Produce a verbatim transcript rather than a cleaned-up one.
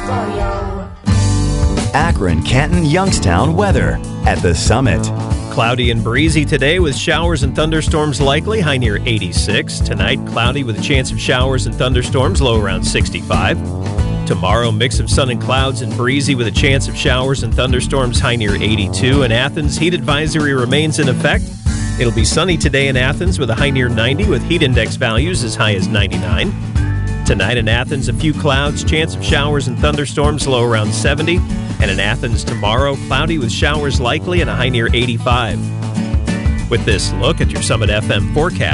Akron, Canton, Youngstown weather at the Summit. Cloudy and breezy today with showers and thunderstorms likely, high near eighty-six. Tonight, cloudy with a chance of showers and thunderstorms, low around sixty-five. Tomorrow, mix of sun and clouds and breezy with a chance of showers and thunderstorms, high near eighty-two. In Athens, heat advisory remains in effect. It'll be sunny today in Athens with a high near ninety with heat index values as high as ninety-nine. Tonight in Athens, a few clouds, chance of showers and thunderstorms, low around seventy. And in Athens tomorrow, cloudy with showers likely and a high near eighty-five. With this look at your Summit F M forecast.